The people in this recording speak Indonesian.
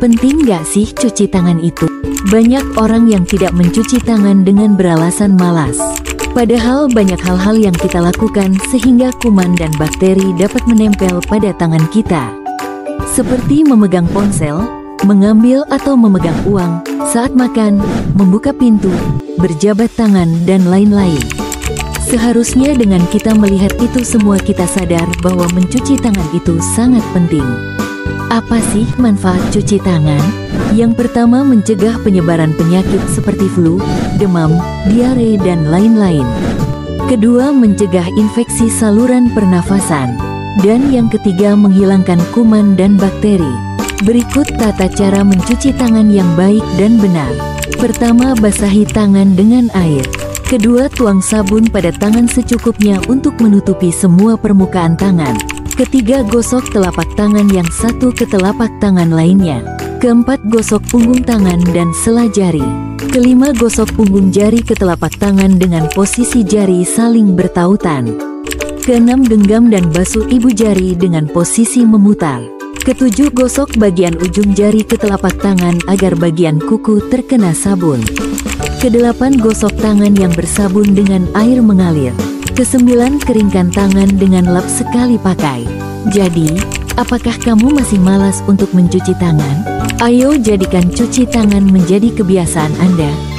Penting gak sih cuci tangan itu? Banyak orang yang tidak mencuci tangan dengan beralasan malas. Padahal banyak hal-hal yang kita lakukan sehingga kuman dan bakteri dapat menempel pada tangan kita. Seperti memegang ponsel, mengambil atau memegang uang, saat makan, membuka pintu, berjabat tangan, dan lain-lain. Seharusnya dengan kita melihat itu semua kita sadar bahwa mencuci tangan itu sangat penting. Apa sih manfaat cuci tangan? Yang pertama, mencegah penyebaran penyakit seperti flu, demam, diare, dan lain-lain. Kedua, mencegah infeksi saluran pernafasan. Dan yang ketiga, menghilangkan kuman dan bakteri. Berikut tata cara mencuci tangan yang baik dan benar. Pertama, basahi tangan dengan air. Kedua, tuang sabun pada tangan secukupnya untuk menutupi semua permukaan tangan. Ketiga, gosok telapak tangan yang satu ke telapak tangan lainnya. Keempat, gosok punggung tangan dan sela jari. Kelima, gosok punggung jari ke telapak tangan dengan posisi jari saling bertautan. Keenam, genggam dan basuh ibu jari dengan posisi memutar. Ketujuh, gosok bagian ujung jari ke telapak tangan agar bagian kuku terkena sabun. Kedelapan, gosok tangan yang bersabun dengan air mengalir. Kesembilan, keringkan tangan dengan lap sekali pakai. Jadi, apakah kamu masih malas untuk mencuci tangan? Ayo jadikan cuci tangan menjadi kebiasaan Anda.